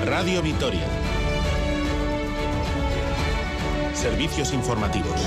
Radio Vitoria. Servicios informativos.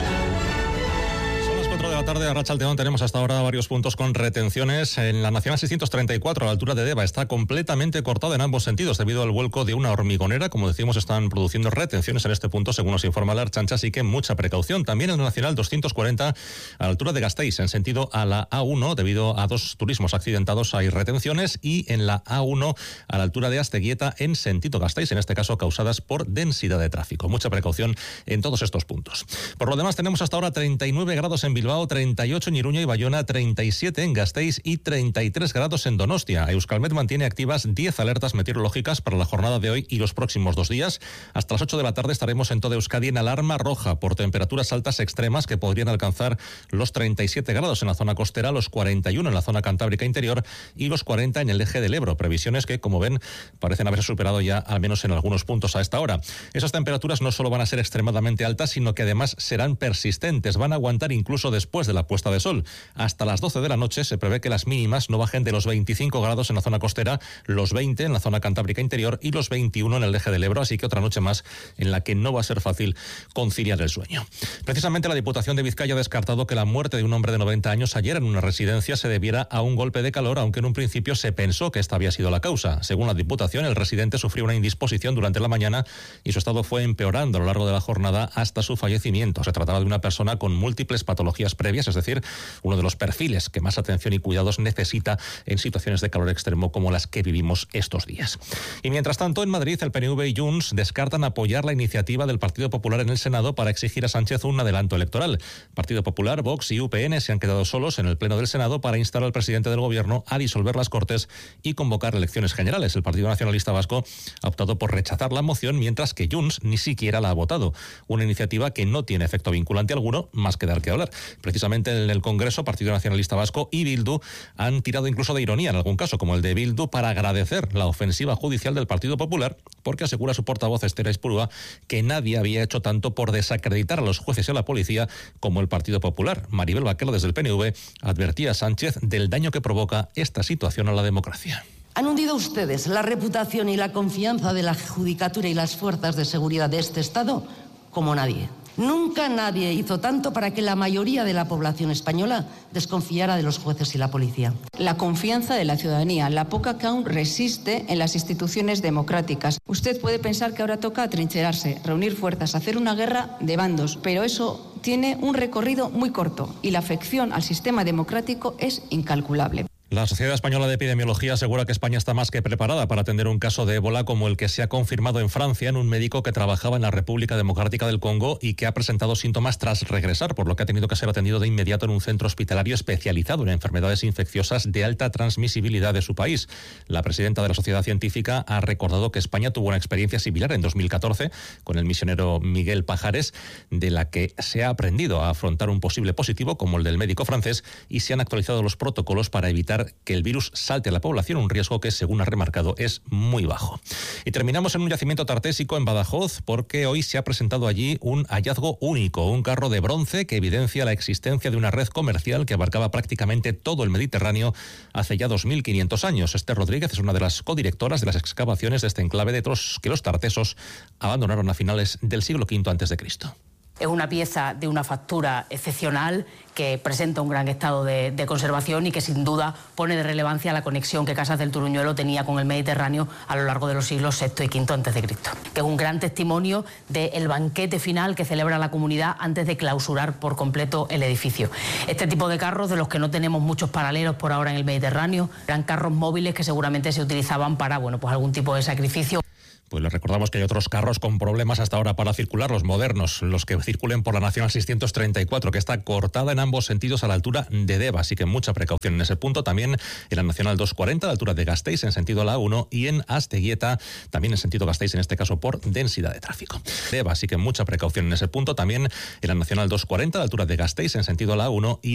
Son las 4 de la tarde, a Arratsaldeon. Tenemos hasta ahora varios puntos con retenciones. En la Nacional 634, a la altura de Deva, está completamente cortada en ambos sentidos debido al vuelco de una hormigonera. Como decimos, están produciendo retenciones en este punto, según nos informa la Ertzaintza, así que mucha precaución. También en la Nacional 240, a la altura de Gasteiz, en sentido a la A1, debido a dos turismos accidentados, hay retenciones. Y en la A1, a la altura de Asteguieta, en sentido Gasteiz, en este caso causadas por densidad de tráfico. Mucha precaución en todos estos puntos. Por lo demás, tenemos hasta ahora 39 grados en Bilbao, 38 en Iruña y Bayona, 37 en Gasteiz y 33 grados en Donostia. Euskalmet mantiene activas 10 alertas meteorológicas para la jornada de hoy y los próximos 2 días. Hasta las 8 de la tarde estaremos en toda Euskadi en alarma roja por temperaturas altas extremas que podrían alcanzar los 37 grados en la zona costera, los 41 en la zona cantábrica interior y los 40 en el eje del Ebro. Previsiones que, como ven, parecen haberse superado ya al menos en algunos puntos a esta hora. Esas temperaturas no solo van a ser extremadamente altas, sino que además serán persistentes. Van a aguantar incluso después de la puesta de sol. Hasta las 12 de la noche se prevé que las mínimas no bajen de los 25 grados en la zona costera, los 20 en la zona cantábrica interior y los 21 en el eje del Ebro, así que otra noche más en la que no va a ser fácil conciliar el sueño. Precisamente la Diputación de Vizcaya ha descartado que la muerte de un hombre de 90 años ayer en una residencia se debiera a un golpe de calor, aunque en un principio se pensó que esta había sido la causa. Según la Diputación, el residente sufrió una indisposición durante la mañana y su estado fue empeorando a lo largo de la jornada hasta su fallecimiento. Se trataba de una persona con múltiples patologías previas, es decir, uno de los perfiles que más atención y cuidados necesita en situaciones de calor extremo como las que vivimos estos días. Y mientras tanto, en Madrid, el PNV y Junts descartan apoyar la iniciativa del Partido Popular en el Senado para exigir a Sánchez un adelanto electoral. Partido Popular, Vox y UPN se han quedado solos en el Pleno del Senado para instar al presidente del Gobierno a disolver las Cortes y convocar elecciones generales. El Partido Nacionalista Vasco ha optado por rechazar la moción, mientras que Junts ni siquiera la ha votado. Una iniciativa que no tiene efecto vinculante alguno, más que dar que hablar. Precisamente en el Congreso, Partido Nacionalista Vasco y Bildu han tirado incluso de ironía en algún caso, como el de Bildu, para agradecer la ofensiva judicial del Partido Popular, porque asegura su portavoz Esther Aizpurua que nadie había hecho tanto por desacreditar a los jueces y a la policía como el Partido Popular. Maribel Vaquero, desde el PNV, advertía a Sánchez del daño que provoca esta situación a la democracia. Han hundido ustedes la reputación y la confianza de la Judicatura y las fuerzas de seguridad de este Estado como nadie. Nunca nadie hizo tanto para que la mayoría de la población española desconfiara de los jueces y la policía. La confianza de la ciudadanía, la poca que aún resiste en las instituciones democráticas. Usted puede pensar que ahora toca atrincherarse, reunir fuerzas, hacer una guerra de bandos, pero eso tiene un recorrido muy corto y la afección al sistema democrático es incalculable. La Sociedad Española de Epidemiología asegura que España está más que preparada para atender un caso de ébola como el que se ha confirmado en Francia en un médico que trabajaba en la República Democrática del Congo y que ha presentado síntomas tras regresar, por lo que ha tenido que ser atendido de inmediato en un centro hospitalario especializado en enfermedades infecciosas de alta transmisibilidad de su país. La presidenta de la Sociedad Científica ha recordado que España tuvo una experiencia similar en 2014 con el misionero Miguel Pajares, de la que se ha aprendido a afrontar un posible positivo como el del médico francés, y se han actualizado los protocolos para evitar que el virus salte a la población, un riesgo que, según ha remarcado, es muy bajo. Y terminamos en un yacimiento tartésico en Badajoz, porque hoy se ha presentado allí un hallazgo único, un carro de bronce que evidencia la existencia de una red comercial que abarcaba prácticamente todo el Mediterráneo hace ya 2.500 años. Esther Rodríguez es una de las codirectoras de las excavaciones de este enclave de Tros, que los tartesos abandonaron a finales del siglo V a.C. Es una pieza de una factura excepcional que presenta un gran estado de conservación y que sin duda pone de relevancia la conexión que Casas del Turuñuelo tenía con el Mediterráneo a lo largo de los siglos VI y V a.C., que es un gran testimonio del banquete final que celebra la comunidad antes de clausurar por completo el edificio. Este tipo de carros, de los que no tenemos muchos paralelos por ahora en el Mediterráneo, eran carros móviles que seguramente se utilizaban para pues algún tipo de sacrificio. Pues les recordamos que hay otros carros con problemas hasta ahora para circular, los modernos, los que circulen por la Nacional 634, que está cortada en ambos sentidos a la altura de Deva, así que mucha precaución en ese punto. También en la Nacional 240, a la altura de Gasteiz, en sentido a la A1, y en Asteguieta, también en sentido Gasteiz, en este caso por densidad de tráfico. Deva, así que mucha precaución en ese punto. También en la Nacional 240, a la altura de Gasteiz, en sentido a la A1, y